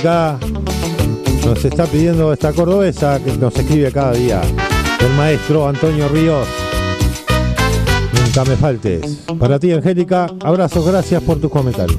Acá nos está pidiendo esta cordobesa que nos escribe cada día, el maestro Antonio Ríos. Nunca me faltes. Para ti, Angélica, abrazos, gracias por tus comentarios.